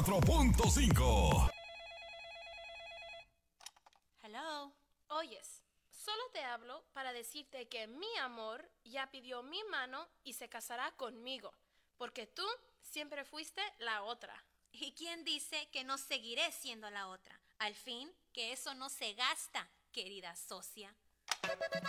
94.5. Hello. Oyes, solo te hablo para decirte que mi amor ya pidió mi mano y se casará conmigo, porque tú siempre fuiste la otra. ¿Y quién dice que no seguiré siendo la otra? Al fin, que eso no se gasta, querida socia.